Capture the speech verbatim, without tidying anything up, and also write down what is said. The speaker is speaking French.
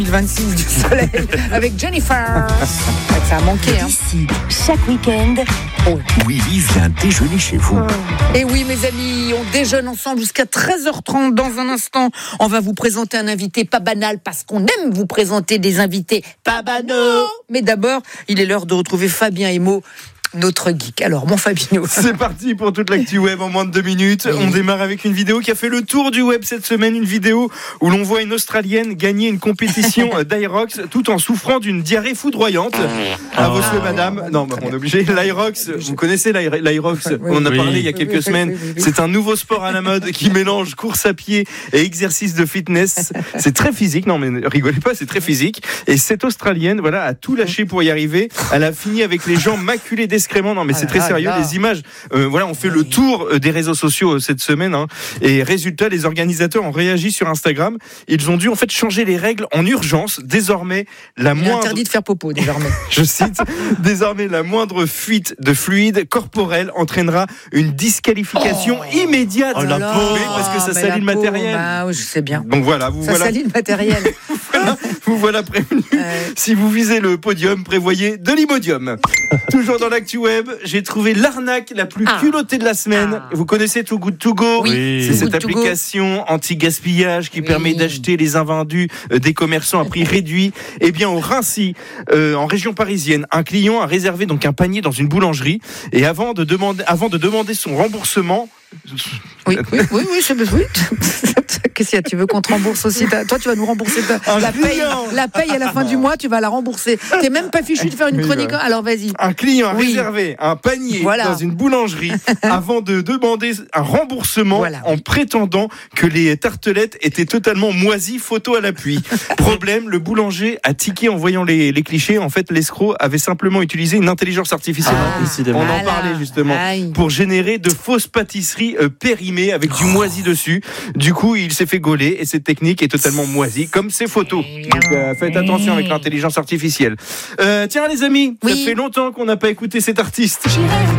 deux mille vingt-six du soleil avec Jennifer. Ça a manqué, hein. Ici, chaque week-end, oh. Willy vient déjeuner chez vous. Oh. Et oui, mes amis, on déjeune ensemble jusqu'à treize heures trente. Dans un instant, on va vous présenter un invité pas banal parce qu'on aime vous présenter des invités pas banaux. Mais d'abord, il est l'heure de retrouver Fabien Emo, notre geek. Alors, mon Fabino. C'est parti pour toute l'actu web en moins de deux minutes. Oui. On démarre avec une vidéo qui a fait le tour du web cette semaine. Une vidéo où l'on voit une Australienne gagner une compétition d'Aerox tout en souffrant d'une diarrhée foudroyante. À vos souhaits, madame. Non, bah, on est obligé. L'Aerox, vous connaissez l'Aerox? On en a parlé il y a quelques semaines. C'est un nouveau sport à la mode qui mélange course à pied et exercice de fitness. C'est très physique. Non, mais rigolez pas, c'est très physique. Et cette Australienne, voilà, a tout lâché pour y arriver. Elle a fini avec les jambes maculées d'escrocs. Non, mais c'est très sérieux. Les images, euh, voilà, on fait le tour des réseaux sociaux cette semaine, hein, et résultat, les organisateurs ont réagi sur Instagram. Ils ont dû en fait changer les règles en urgence. Désormais, la Il est moindre interdit de faire popo désormais. Je cite, désormais la moindre fuite de fluide corporel entraînera une disqualification oh. immédiate. Oh la pauvre, parce que ça salit le matériel. Bah, oui, je sais bien. Donc voilà, vous ça voilà. salit le matériel. Voilà, vous voilà prévenu. Euh... Si vous visez le podium, prévoyez de l'Imodium. Toujours dans l'actu web, j'ai trouvé l'arnaque la plus ah. culottée de la semaine. Ah. Vous connaissez Too Good To Go? Oui. C'est cette application anti-gaspillage qui oui. permet d'acheter les invendus des commerçants à prix réduit. Eh bien, au Rincy, euh, en région parisienne, un client a réservé donc un panier dans une boulangerie et avant de demander, avant de demander son remboursement. Oui, oui, oui, oui, c'est oui. Qu'est-ce qu'il y a? Tu veux qu'on te rembourse aussi? Toi, tu vas nous rembourser ta... la paye, la paye à la fin du mois, tu vas la rembourser. T'es même pas fichu de faire une chronique. Alors vas-y. Un client a oui. réservé un panier voilà. dans une boulangerie avant de demander un remboursement voilà. en prétendant que les tartelettes étaient totalement moisies, photo à l'appui. Problème, le boulanger a tiqué en voyant les, les clichés. En fait, l'escroc avait simplement utilisé une intelligence artificielle. Ah, on en voilà. parlait justement Aïe. pour générer de fausses pâtisseries euh, périmées avec du moisi dessus. Du coup, il s'est fait gauler et cette technique est totalement moisie comme ses photos. Donc euh, faites attention avec l'intelligence artificielle. Euh, tiens les amis, oui. ça fait longtemps qu'on n'a pas écouté cet artiste.